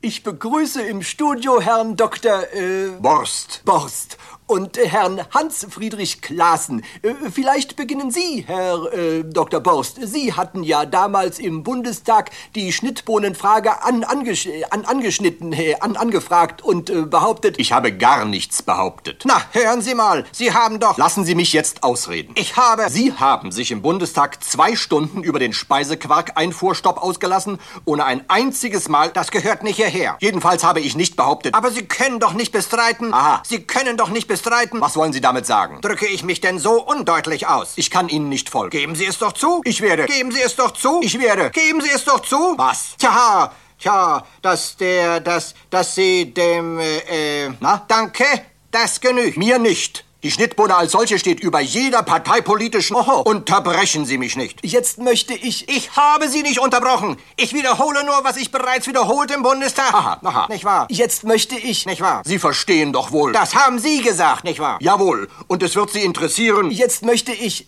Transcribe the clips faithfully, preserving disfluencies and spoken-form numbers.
Ich begrüße im Studio Herrn Doktor Äh, Borst. Borst und äh, Herrn Hans-Friedrich Klaassen. Äh, vielleicht beginnen Sie, Herr äh, Doktor Borst. Sie hatten ja damals im Bundestag die Schnittbohnenfrage an, angesch an, angeschnitten, äh, an, angefragt und äh, behauptet... Ich habe gar nichts behauptet. Na, hören Sie mal, Sie haben doch... Lassen Sie mich jetzt ausreden. Ich habe... Sie haben sich im Bundestag zwei Stunden über den Speisequark-Einfuhrstopp ausgelassen, ohne ein einziges Mal... Das gehört nicht hierher. Jedenfalls habe ich nicht behauptet... Aber Sie können doch nicht bestreiten... Aha. Sie können doch nicht bestreiten... Was wollen Sie damit sagen? Drücke ich mich denn so undeutlich aus? Ich kann Ihnen nicht folgen. Geben Sie es doch zu. Ich werde. Geben Sie es doch zu. Ich werde. Geben Sie es doch zu. Was? Tja, tja, dass der, dass, dass Sie dem, äh, äh, Na? Danke, das genügt. Mir nicht. Die Schnittbohne als solche steht über jeder parteipolitischen... Oho. Unterbrechen Sie mich nicht. Jetzt möchte ich... Ich habe Sie nicht unterbrochen. Ich wiederhole nur, was ich bereits wiederholt im Bundestag. Aha, aha. Nicht wahr? Jetzt möchte ich... Nicht wahr? Sie verstehen doch wohl. Das haben Sie gesagt, nicht wahr? Jawohl. Und es wird Sie interessieren... Jetzt möchte ich...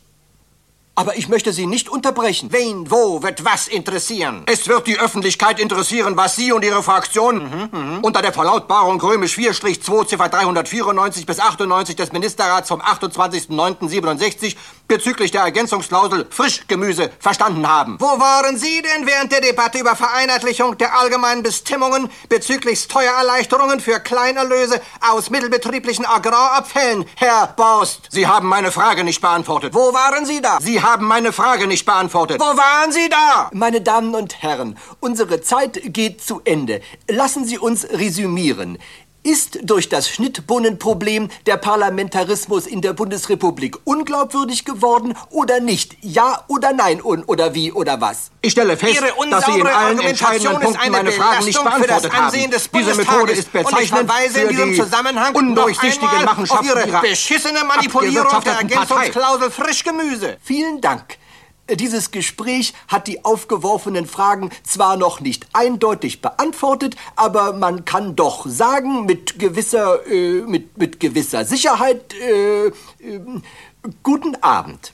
Aber ich möchte Sie nicht unterbrechen. Wen, wo wird was interessieren? Es wird die Öffentlichkeit interessieren, was Sie und Ihre Fraktion mhm, unter der Verlautbarung römisch vier zwei Ziffer dreihundertvierundneunzig bis achtundneunzig des Ministerrats vom achtundzwanzigsten neunten siebenundsechzig bezüglich der Ergänzungsklausel Frischgemüse verstanden haben. Wo waren Sie denn während der Debatte über Vereinheitlichung der allgemeinen Bestimmungen bezüglich Steuererleichterungen für Kleinerlöse aus mittelbetrieblichen Agrarabfällen, Herr Borst? Sie haben meine Frage nicht beantwortet. Wo waren Sie da? Sie haben meine Frage nicht beantwortet. Wo waren Sie da? Meine Damen und Herren, unsere Zeit geht zu Ende. Lassen Sie uns resümieren. Ist durch das Schnittbohnenproblem der Parlamentarismus in der Bundesrepublik unglaubwürdig geworden oder nicht? Ja oder nein und, oder wie oder was? Ich stelle fest, Ihre dass Sie in unsaubere allen Argumentation entscheidenden ist Punkten eine meine Fragen nicht Belastung für das beantwortet Ansehen haben. des Diese Bundestages. Methode ist Und ich bezeichnend verweise in für diesem die Zusammenhang undurchsichtigen noch einmal auf Machenschaften Ihre Ihrer beschissene Manipulierung der abgewirtschafteten Partei. Ergänzungsklausel Frischgemüse. Vielen Dank. Dieses Gespräch hat die aufgeworfenen Fragen zwar noch nicht eindeutig beantwortet, aber man kann doch sagen, mit gewisser, äh, mit, mit gewisser Sicherheit, äh, äh, guten Abend.